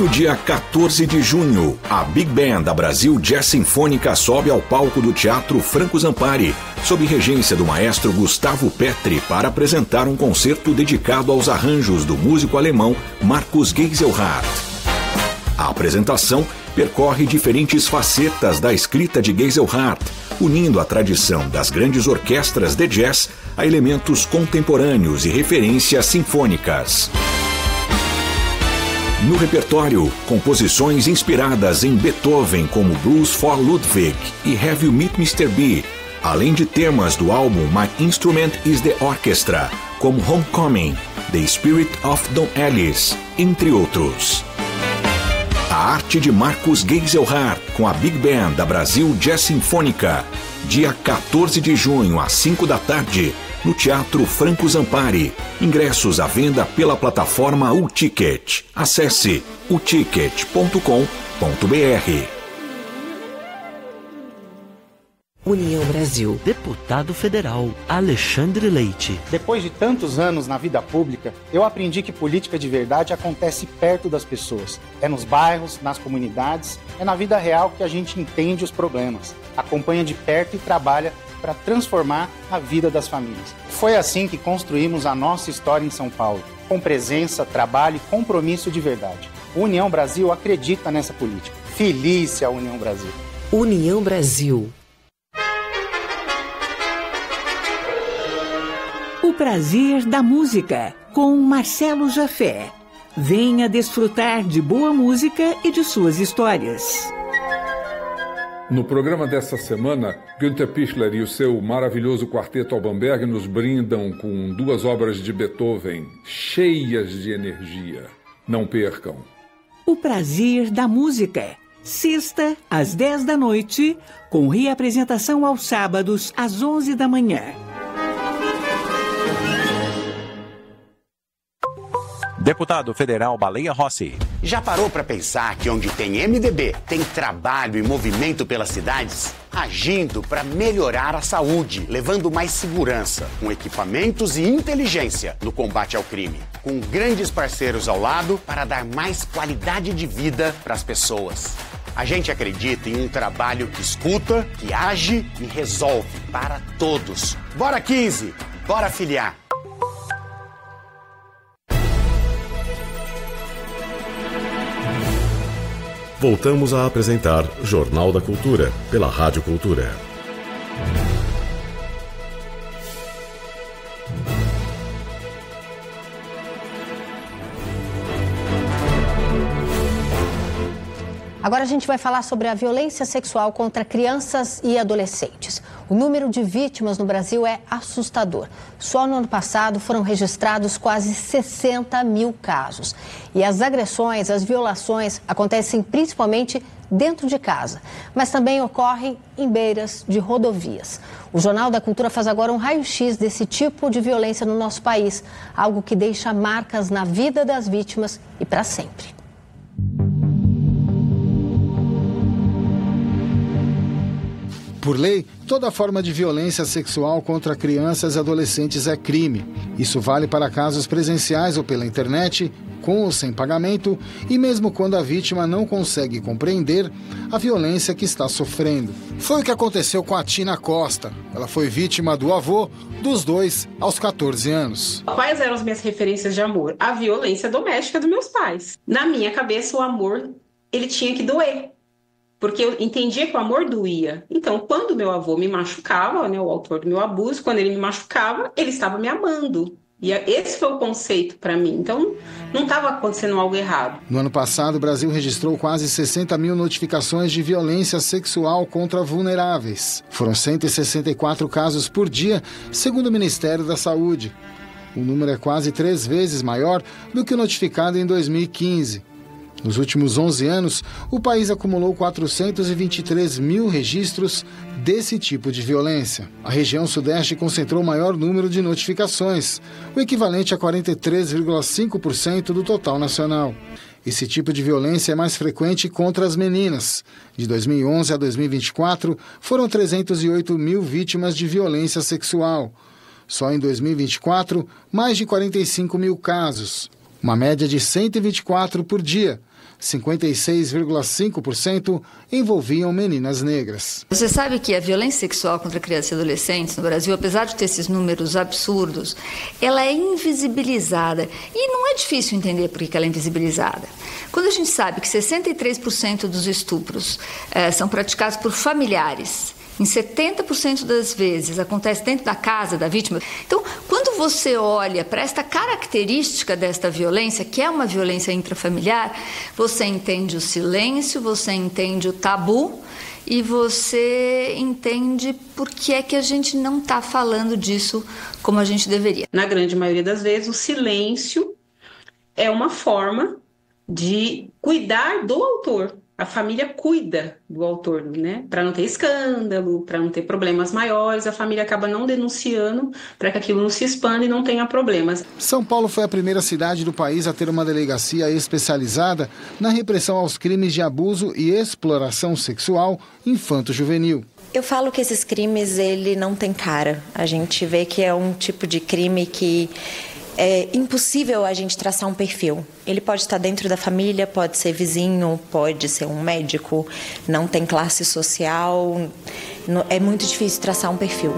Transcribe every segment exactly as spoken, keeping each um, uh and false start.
No dia quatorze de junho, a Big Band da Brasil Jazz Sinfônica sobe ao palco do Teatro Franco Zampari, sob regência do maestro Gustavo Petri, para apresentar um concerto dedicado aos arranjos do músico alemão Markus Geiselhardt. A apresentação percorre diferentes facetas da escrita de Geiselhardt, unindo a tradição das grandes orquestras de jazz a elementos contemporâneos e referências sinfônicas. No repertório, composições inspiradas em Beethoven como Blues for Ludwig e Have You Met mister B, além de temas do álbum My Instrument is the Orchestra, como Homecoming, The Spirit of Don Ellis, entre outros. A arte de Markus Geiselhardt com a Big Band da Brasil Jazz Sinfônica, dia quatorze de junho, às cinco da tarde, no Teatro Franco Zampari. Ingressos à venda pela plataforma U Ticket. Acesse u ticket ponto com ponto b r. União Brasil. Deputado Federal Alexandre Leite. Depois de tantos anos na vida pública, eu aprendi que política de verdade acontece perto das pessoas. É nos bairros, nas comunidades, é na vida real que a gente entende os problemas, acompanha de perto e trabalha para transformar a vida das famílias. Foi assim que construímos a nossa história em São Paulo, com presença, trabalho e compromisso de verdade. União Brasil acredita nessa política. Feliz a União Brasil. União Brasil. O prazer da música, com Marcelo Jafé. Venha desfrutar de boa música e de suas histórias. No programa dessa semana, Günther Pichler e o seu maravilhoso quarteto Albanberg nos brindam com duas obras de Beethoven, cheias de energia. Não percam. O prazer da música, sexta, às dez da noite, com reapresentação aos sábados, às onze da manhã. Deputado Federal Baleia Rossi. Já parou para pensar que onde tem M D B, tem trabalho e movimento pelas cidades? Agindo para melhorar a saúde, levando mais segurança, com equipamentos e inteligência no combate ao crime. Com grandes parceiros ao lado para dar mais qualidade de vida para as pessoas. A gente acredita em um trabalho que escuta, que age e resolve para todos. Bora quinze! Bora filiar! Voltamos a apresentar Jornal da Cultura, pela Rádio Cultura. Agora a gente vai falar sobre a violência sexual contra crianças e adolescentes. O número de vítimas no Brasil é assustador. Só no ano passado foram registrados quase sessenta mil casos. E as agressões, as violações acontecem principalmente dentro de casa, mas também ocorrem em beiras de rodovias. O Jornal da Cultura faz agora um raio-x desse tipo de violência no nosso país, algo que deixa marcas na vida das vítimas e para sempre. Por lei, toda forma de violência sexual contra crianças e adolescentes é crime. Isso vale para casos presenciais ou pela internet, com ou sem pagamento, e mesmo quando a vítima não consegue compreender a violência que está sofrendo. Foi o que aconteceu com a Tina Costa. Ela foi vítima do avô dos dois aos quatorze anos. Quais eram as minhas referências de amor? A violência doméstica dos meus pais. Na minha cabeça, o amor, ele tinha que doer. Porque eu entendia que o amor doía. Então, quando meu avô me machucava, né, o autor do meu abuso, quando ele me machucava, ele estava me amando. E esse foi o conceito para mim. Então, não estava acontecendo algo errado. No ano passado, o Brasil registrou quase sessenta mil notificações de violência sexual contra vulneráveis. Foram cento e sessenta e quatro casos por dia, segundo o Ministério da Saúde. O número é quase três vezes maior do que o notificado em dois mil e quinze. Nos últimos onze anos, o país acumulou quatrocentos e vinte e três mil registros desse tipo de violência. A região sudeste concentrou o maior número de notificações, o equivalente a quarenta e três vírgula cinco por cento do total nacional. Esse tipo de violência é mais frequente contra as meninas. De dois mil e onze a dois mil e vinte e quatro, foram trezentos e oito mil vítimas de violência sexual. Só em dois mil e vinte e quatro, mais de quarenta e cinco mil casos. uma média de cento e vinte e quatro por dia. cinquenta e seis vírgula cinco por cento envolviam meninas negras. Você sabe que a violência sexual contra crianças e adolescentes no Brasil, apesar de ter esses números absurdos, ela é invisibilizada. E não é difícil entender por que ela é invisibilizada. Quando a gente sabe que sessenta e três por cento dos estupros eh, são praticados por familiares, em setenta por cento das vezes acontece dentro da casa da vítima. Então, quando você olha para esta característica desta violência, que é uma violência intrafamiliar, você entende o silêncio, você entende o tabu e você entende por que é que a gente não está falando disso como a gente deveria. Na grande maioria das vezes, o silêncio é uma forma de cuidar do autor. A família cuida do autor, né? Para não ter escândalo, para não ter problemas maiores, a família acaba não denunciando para que aquilo não se expanda e não tenha problemas. São Paulo foi a primeira cidade do país a ter uma delegacia especializada na repressão aos crimes de abuso e exploração sexual infanto-juvenil. Eu falo que esses crimes, ele não tem cara. A gente vê que é um tipo de crime que é impossível a gente traçar um perfil. Ele pode estar dentro da família, pode ser vizinho, pode ser um médico, não tem classe social. É muito difícil traçar um perfil.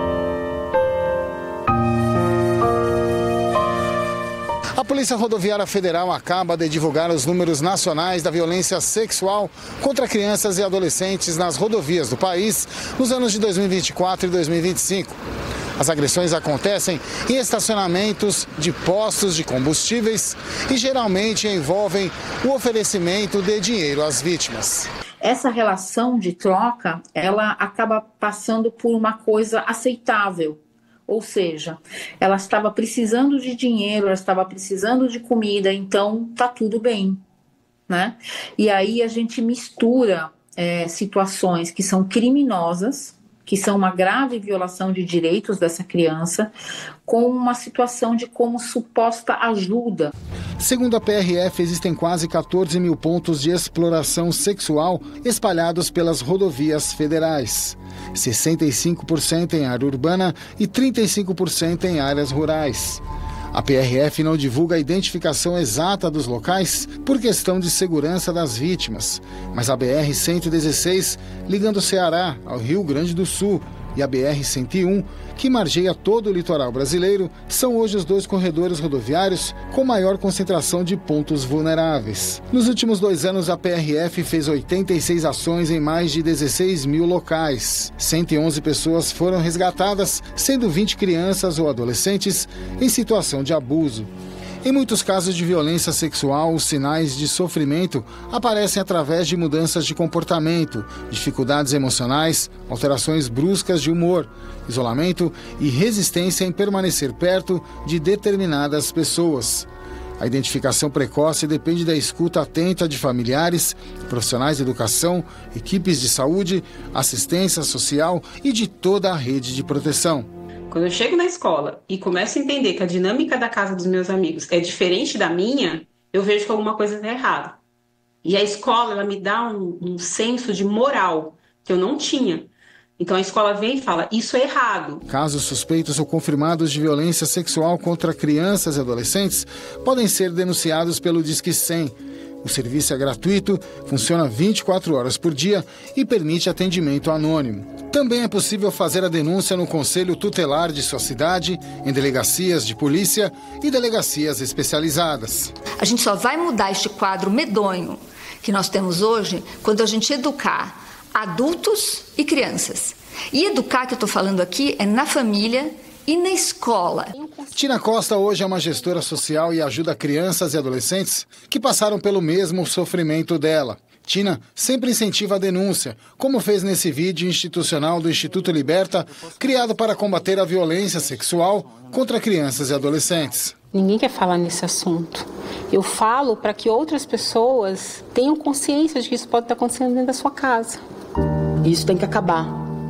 A Polícia Rodoviária Federal acaba de divulgar os números nacionais da violência sexual contra crianças e adolescentes nas rodovias do país nos anos de dois mil e vinte e quatro e dois mil e vinte e cinco. As agressões acontecem em estacionamentos de postos de combustíveis e geralmente envolvem o oferecimento de dinheiro às vítimas. Essa relação de troca, ela acaba passando por uma coisa aceitável. Ou seja, ela estava precisando de dinheiro, ela estava precisando de comida, então tá tudo bem, né? E aí a gente mistura é, situações que são criminosas, que são uma grave violação de direitos dessa criança, com uma situação de como suposta ajuda. Segundo a P R F, existem quase quatorze mil pontos de exploração sexual espalhados pelas rodovias federais. sessenta e cinco por cento em área urbana e trinta e cinco por cento em áreas rurais. A P R F não divulga a identificação exata dos locais por questão de segurança das vítimas, mas a B R cento e dezesseis, ligando o Ceará ao Rio Grande do Sul, e a B R cento e um, que margeia todo o litoral brasileiro, são hoje os dois corredores rodoviários com maior concentração de pontos vulneráveis. Nos últimos dois anos, a P R F fez oitenta e seis ações em mais de dezesseis mil locais. cento e onze pessoas foram resgatadas, sendo vinte crianças ou adolescentes em situação de abuso. Em muitos casos de violência sexual, os sinais de sofrimento aparecem através de mudanças de comportamento, dificuldades emocionais, alterações bruscas de humor, isolamento e resistência em permanecer perto de determinadas pessoas. A identificação precoce depende da escuta atenta de familiares, profissionais de educação, equipes de saúde, assistência social e de toda a rede de proteção. Quando eu chego na escola e começo a entender que a dinâmica da casa dos meus amigos é diferente da minha, eu vejo que alguma coisa está errada. E a escola, ela me dá um, um senso de moral que eu não tinha. Então a escola vem e fala, isso é errado. Casos suspeitos ou confirmados de violência sexual contra crianças e adolescentes podem ser denunciados pelo Disque cem. O serviço é gratuito, funciona vinte e quatro horas por dia e permite atendimento anônimo. Também é possível fazer a denúncia no Conselho Tutelar de sua cidade, em delegacias de polícia e delegacias especializadas. A gente só vai mudar este quadro medonho que nós temos hoje quando a gente educar adultos e crianças. E educar, que eu estou falando aqui, é na família e na escola. Tina Costa hoje é uma gestora social e ajuda crianças e adolescentes que passaram pelo mesmo sofrimento dela. Tina sempre incentiva a denúncia, como fez nesse vídeo institucional do Instituto Liberta, criado para combater a violência sexual contra crianças e adolescentes. Ninguém quer falar nesse assunto. Eu falo para que outras pessoas tenham consciência de que isso pode estar acontecendo dentro da sua casa. Isso tem que acabar.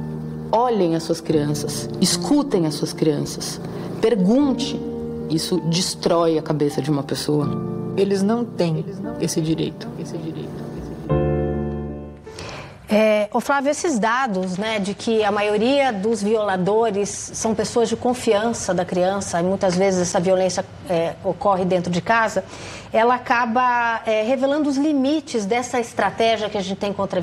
Olhem as suas crianças, escutem as suas crianças, pergunte. Isso destrói a cabeça de uma pessoa. Eles não têm esse direito. Esse direito. É, ô Flávio, esses dados, né, de que a maioria dos violadores são pessoas de confiança da criança, e muitas vezes essa violência é, ocorre dentro de casa, ela acaba é, revelando os limites dessa estratégia que a gente tem contra a